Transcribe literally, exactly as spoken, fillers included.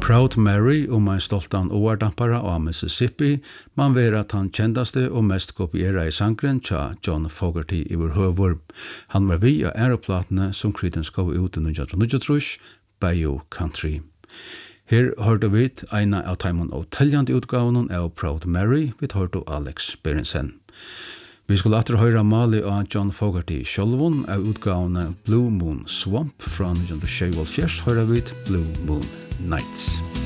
Proud Mary om en stoltan oardampara av Mississippi, man vera at han kjendaste og mest kopiera i sangren tja John Fogerty i vår høvor. Han var vi av æroplatene som Creedence gav ut i nitjan níggjuogtrýss, Bayou Country. Her hørte vi eina av Taimon og teljande utgavenen av Proud Mary, vi hørte Alex Berensen. Vi skulle atter høyra mali av John Fogerty sjølvun av utgavene Blue Moon Swamp fra nitjan sjeyoghálvfjerðs høyra vi Blue Moon Nights.